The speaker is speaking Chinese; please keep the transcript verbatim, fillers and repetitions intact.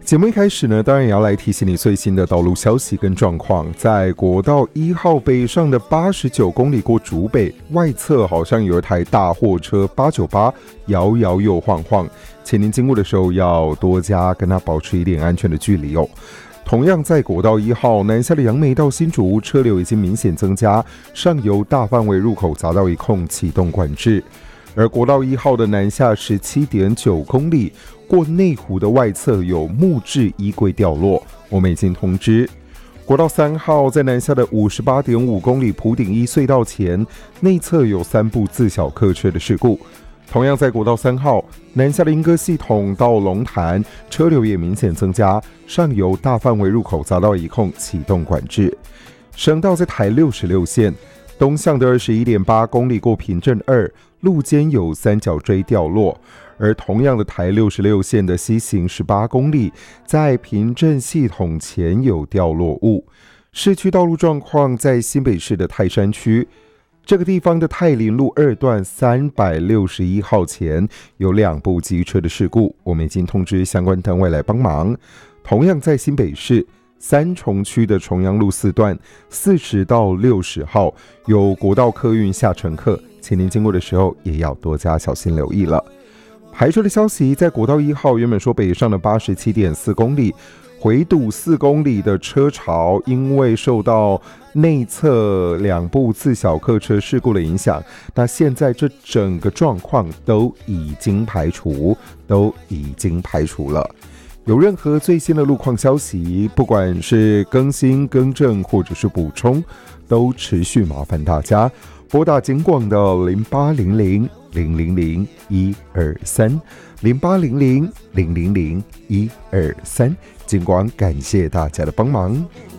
节目一开始呢，当然也要来提醒你最新的道路消息跟状况。在国道一号北上的八十九公里过竹北外侧，好像有一台大货车八九八摇摇又晃晃，请您经过的时候要多加跟它保持一点安全的距离哦。同样在国道一号南下的杨梅到新竹，车流已经明显增加，上游大范围入口匝道一控启动管制。而国道一号的南下 十七点九公里过内湖的外侧有木质衣柜掉落，我们已经通知。国道三号在南下的 五十八点五公里埔顶一隧道前内侧有三部自小客车的事故。同样在国道三号南下的莺歌系统到龙潭，车流也明显增加，上游大范围入口匝道一控启动管制。省道在台六十六线东向的 二十一点八公里过平镇二，路肩有三角锥掉落。而同样的台六十六线的西行十八公里，在平镇系统前有掉落物。市区道路状况在新北市的泰山区，这个地方的泰林路二段三百六十一号前有两部机车的事故，我们已经通知相关单位来帮忙。同样在新北市三重区的重阳路四段四十到六十号有国道客运下乘客，请您经过的时候也要多加小心留意了。排车的消息，在国道一号原本说北上的 八十七点四公里回堵四公里的车潮，因为受到内侧两部自小客车事故的影响，那现在这整个状况都已经排除都已经排除了。有任何最新的路况消息，不管是更新更正或者是补充，都持续麻烦大家拨打警广的零八零零零零零一二三零八零零零零零一二三，警广感谢大家的帮忙。